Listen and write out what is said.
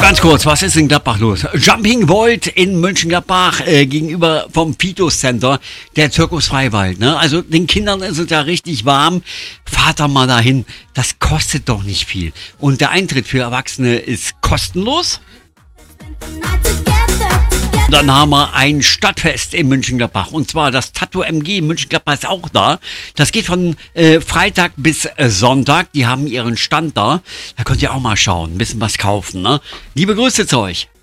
Ganz kurz, was ist in Gladbach los? Jumping Volt in Mönchengladbach gegenüber vom Fitos Center, der Zirkus Freiwald. Ne? Also den Kindern ist es ja richtig warm. Fahrt da mal dahin. Das kostet doch nicht viel. Und der Eintritt für Erwachsene ist kostenlos. Dann haben wir ein Stadtfest in Mönchengladbach. Und zwar das Tattoo MG in Mönchengladbach ist auch da. Das geht von Freitag bis Sonntag. Die haben ihren Stand da. Da könnt ihr auch mal schauen, ein bisschen was kaufen. Ne? Liebe Grüße zu euch.